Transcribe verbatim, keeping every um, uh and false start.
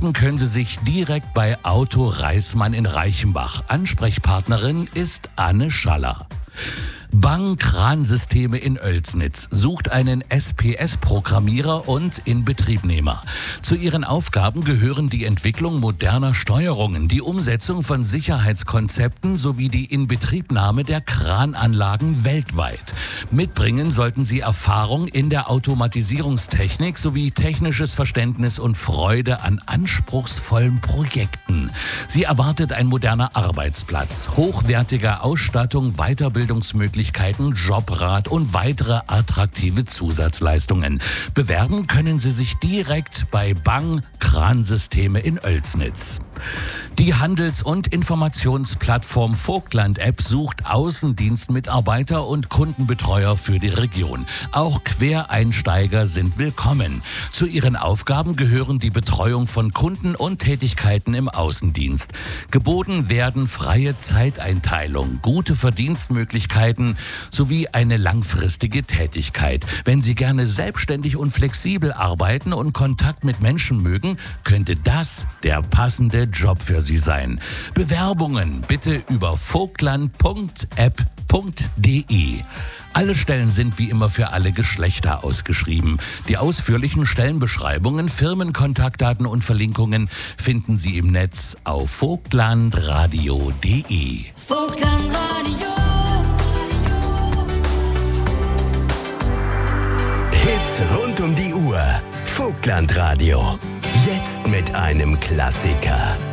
Bewerben können Sie sich direkt bei Auto Reismann in Reichenbach. Ansprechpartnerin ist Anne Schaller. Bang Kransysteme in Oelsnitz sucht einen S P S-Programmierer und Inbetriebnehmer. Zu ihren Aufgaben gehören die Entwicklung moderner Steuerungen, die Umsetzung von Sicherheitskonzepten sowie die Inbetriebnahme der Krananlagen weltweit. Mitbringen sollten sie Erfahrung in der Automatisierungstechnik sowie technisches Verständnis und Freude an anspruchsvollen Projekten. Sie erwartet ein moderner Arbeitsplatz, hochwertige Ausstattung, Weiterbildungsmöglichkeiten, Jobrat und weitere attraktive Zusatzleistungen. Bewerben können Sie sich direkt bei Bang Kransysteme in Oelsnitz. Die Handels- und Informationsplattform Vogtland App sucht Außendienstmitarbeiter und Kundenbetreuer für die Region. Auch Quereinsteiger sind willkommen. Zu ihren Aufgaben gehören die Betreuung von Kunden und Tätigkeiten im Außendienst. Geboten werden freie Zeiteinteilung, gute Verdienstmöglichkeiten sowie eine langfristige Tätigkeit. Wenn Sie gerne selbstständig und flexibel arbeiten und Kontakt mit Menschen mögen, könnte das der passende Job für Sie sein. Bewerbungen bitte über vogtland punkt app punkt de. Alle Stellen sind wie immer für alle Geschlechter ausgeschrieben. Die ausführlichen Stellenbeschreibungen, Firmenkontaktdaten und Verlinkungen finden Sie im Netz auf vogtlandradio punkt de. Vogtlandradio. Hits rund um die Uhr. Vogtlandradio. Jetzt mit einem Klassiker.